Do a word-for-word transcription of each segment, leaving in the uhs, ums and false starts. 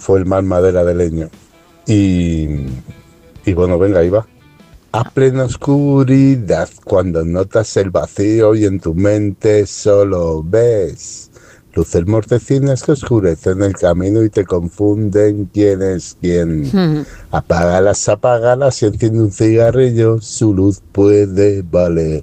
fue el Más Madera de Leño. Y, y bueno, venga, ahí va. A plena oscuridad, cuando notas el vacío y en tu mente solo ves luces mortecinas que oscurecen el camino y te confunden quién es quién. Mm. Apágalas, apágalas y enciende un cigarrillo, su luz puede valer.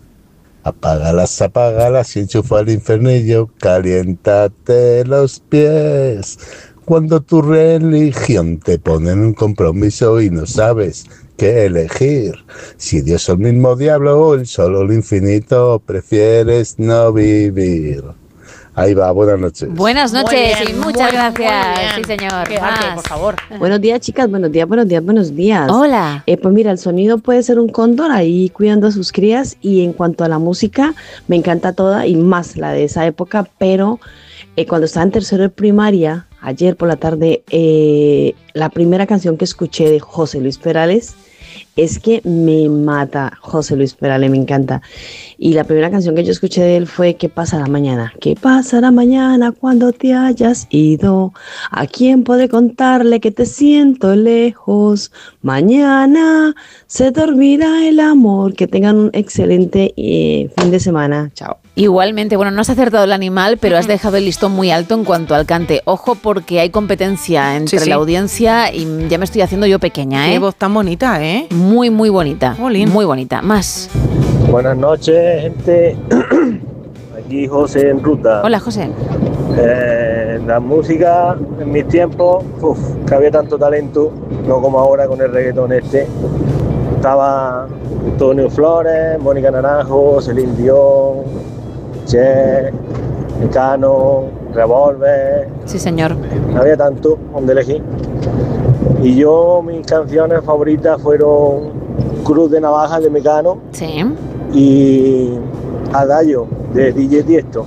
Apágalas, apágalas y enchufa el infernillo, caliéntate los pies. Cuando tu religión te pone en un compromiso y no sabes qué elegir, si Dios es el mismo diablo o el solo el infinito, prefieres no vivir. Ahí va, buenas noches. Buenas noches Muy bien, y muchas muy, gracias. muy bien. Sí, señor. Quédate, Más. por favor. Buenos días, chicas. Buenos días, buenos días, buenos días. Hola. Eh, pues mira, el sonido puede ser un cóndor ahí cuidando a sus crías. Y en cuanto a la música, me encanta toda y más la de esa época. Pero eh, cuando estaba en tercero de primaria, ayer por la tarde, eh, la primera canción que escuché de José Luis Perales es que me mata. José Luis Perales, me encanta. Y la primera canción que yo escuché de él fue ¿Qué pasará mañana? ¿Qué pasará mañana cuando te hayas ido? ¿A quién podré contarle que te siento lejos? Mañana se dormirá el amor. Que tengan un excelente eh, fin de semana. Chao. Igualmente, bueno, no has acertado el animal, pero has dejado el listón muy alto en cuanto al cante. Ojo, porque hay competencia entre Sí, sí. la audiencia y ya me estoy haciendo yo pequeña, ¿eh? Qué voz tan bonita, ¿eh? Muy, muy bonita. Jolín. Muy bonita. Más. Buenas noches, gente. Aquí José en ruta. Hola, José. Eh, la música en mis tiempos, uf, que había tanto talento, no como ahora con el reggaetón este. Estaba Antonio Flores, Mónica Naranjo, Celine Dion, Che, Mecano, Revolver. Sí, señor. Había tanto donde elegí. Y yo, mis canciones favoritas fueron Cruz de Navaja de Mecano Sí. y Adagio de D J Tiesto.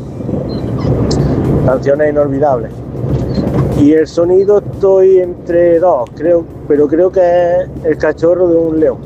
Canciones inolvidables. Y el sonido estoy entre dos, creo, pero creo que es El cachorro de un león.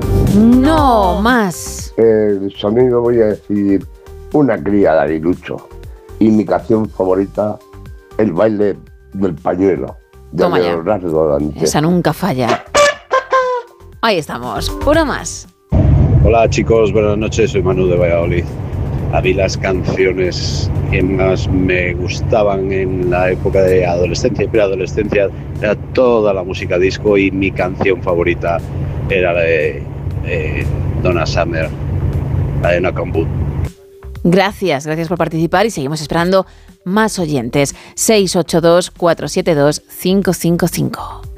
No, más. El sonido voy a decir Una cría de Aguilucho. Y mi canción favorita, El baile del pañuelo, de Toma ya. Leonardo Dante. Esa nunca falla. Ahí estamos. Puro más. Hola chicos, buenas noches, soy Manu de Valladolid. A mí las canciones que más me gustaban en la época de adolescencia y preadolescencia era toda la música disco y mi canción favorita era la de eh, Donna Summer, la de Nakambut. Gracias, gracias por participar y seguimos esperando más oyentes. seis ocho dos, cuatro siete dos, cinco cinco cinco.